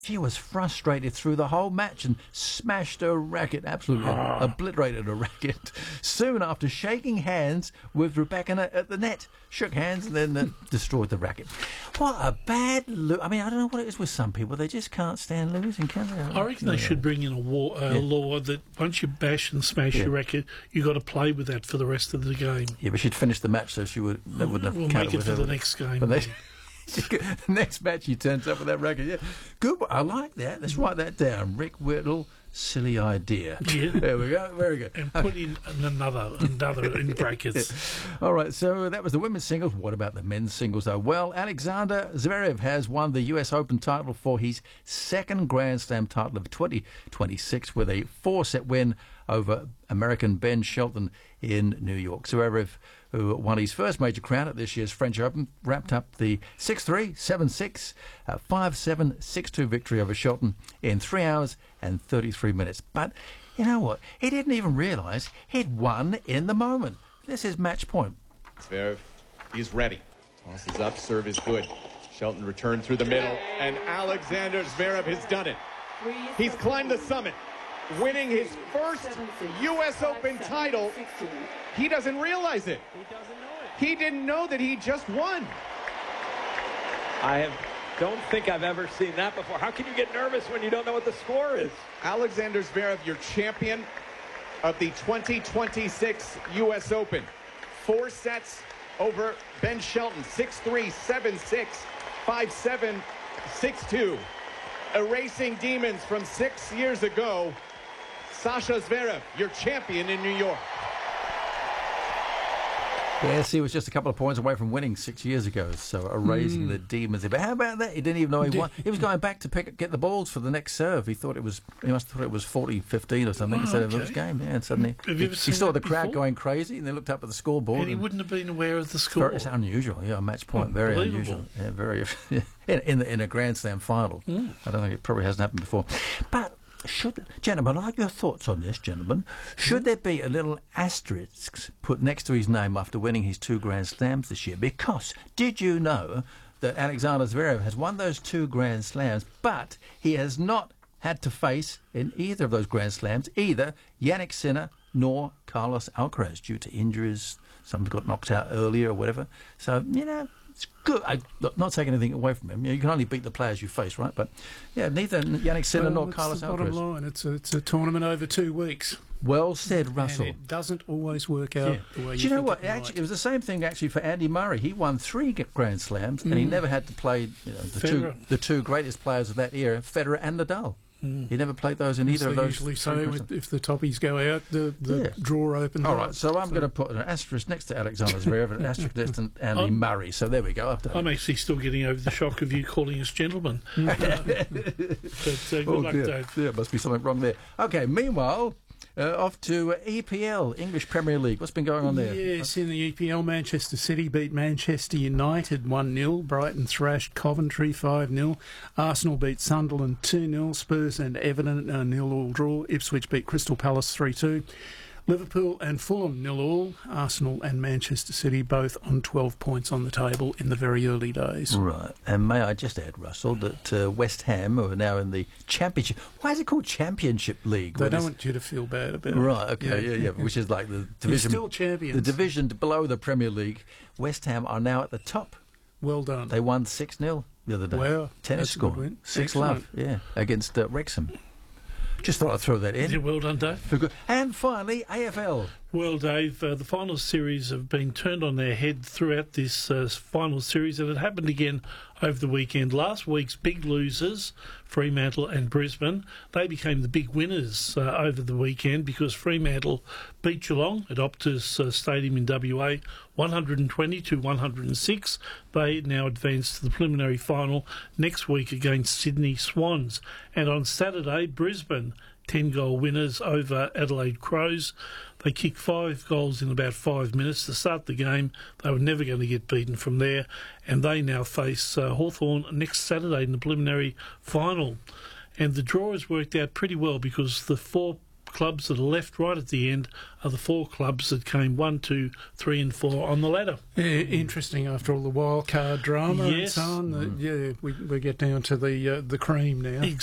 She was frustrated through the whole match and smashed her racket, absolutely obliterated her racket. Soon after shaking hands with Rebecca at the net, shook hands and then destroyed the racket. What a bad I mean, I don't know what it is with some people. They just can't stand losing, can they? I reckon they should bring in a law that once you bash and smash your racket, you got to play with that for the rest of the game. Yeah, but she'd finished the match, so that wouldn't have We'll counted make it with for her. the next game. The next match he turns up with that racket. Yeah, good. I like that. Let's write that down. Rick Whittle, silly idea. Yeah. There we go. Very good. And put in another in brackets. All right, so that was the women's singles. What about the men's singles, though? Well, Alexander Zverev has won the US Open title for his second Grand Slam title of 2026 with a 4-set win over American Ben Shelton in New York. Zverev, who won his first major crown at this year's French Open, wrapped up the 6-3, 7-6, 5-7, 6-2 victory over Shelton in 3 hours and 33 minutes. But you know what? He didn't even realise he'd won in the moment. This is match point. Zverev, he's ready. Toss is up, serve is good. Shelton returned through the middle, and Alexander Zverev has done it. He's climbed the summit, winning his first U.S. Open title. He doesn't realize it. He didn't know that he just won. Don't think I've ever seen that before. How can you get nervous when you don't know what the score is? Alexander Zverev, your champion of the 2026 U.S. Open. 4 sets over Ben Shelton, 6-3, 7-6, 5-7, 6-2. Erasing demons from 6 years ago. Sasha Zverev, your champion in New York. Yes, he was just a couple of points away from winning 6 years ago, so erasing the demons. But how about that? He didn't even know he won. He was going back to get the balls for the next serve. He must have thought it was 40-15 or something instead of his game. Yeah, and suddenly he saw the crowd going crazy, and they looked up at the scoreboard. And he wouldn't have been aware of the score. It's unusual, yeah, a match point, very unusual. Yeah, very in a Grand Slam final. I don't think it probably hasn't happened before, but. Gentlemen, I like your thoughts on this, gentlemen. Should there be a little asterisk put next to his name after winning his 2 Grand Slams this year? Because did you know that Alexander Zverev has won those 2 Grand Slams, but he has not had to face in either of those Grand Slams either Yannick Sinner nor Carlos Alcaraz due to injuries. Some got knocked out earlier or whatever. So, it's good. I'm not taking anything away from him. You can only beat the players you face, right? But, yeah, neither Yannick Sinner nor Carlos Alcaraz. Bottom line, it's a tournament over 2 weeks. Well said, Russell. And it doesn't always work out the way you think. Do you know what? Actually, it was the same thing actually for Andy Murray. He won 3 Grand Slams, and he never had to play the two greatest players of that era, Federer and Nadal. He never played those in either of those. Usually so. If the toppies go out, the draw opens. All right, so I'm going to put an asterisk next to Alexander Zverev and an asterisk next to Andy Murray. So there we go. I'm actually still getting over the shock of you calling us gentlemen. But good luck, Dave. There must be something wrong there. Okay, meanwhile, off to EPL, English Premier League. What's been going on there? Yes, in the EPL, Manchester City beat Manchester United 1-0. Brighton thrashed Coventry 5-0. Arsenal beat Sunderland 2-0. Spurs and Everton 0-0 draw. Ipswich beat Crystal Palace 3-2. Liverpool and Fulham 0-0. Arsenal and Manchester City both on 12 points on the table in the very early days. Right. And may I just add, Russell, that West Ham are now in the Championship. Why is it called Championship League? They don't want you to feel bad about it. Right, okay, yeah. Which is like the division. You're still champions. The division below the Premier League. West Ham are now at the top. Well done. They won 6-0 the other day. Wow. Tennis score. 6-love, against Wrexham. Just thought I'd throw that in. Yeah, well done, Dave. And finally, AFL. Well, Dave, the final series have been turned on their head throughout this final series, and it happened again over the weekend. Last week's big losers, Fremantle and Brisbane, they became the big winners over the weekend because Fremantle beat Geelong at Optus Stadium in WA 120-106. They now advance to the preliminary final next week against Sydney Swans. And on Saturday, Brisbane 10-goal winners over Adelaide Crows. They kicked 5 goals in about 5 minutes to start the game. They were never going to get beaten from there, and they now face Hawthorn next Saturday in the preliminary final. And the draw has worked out pretty well because the 4 clubs that are left right at the end are the 4 clubs that came 1, 2, 3 and 4 on the ladder. Interesting after all the wild card drama and Yes. so on. We get down to the cream now.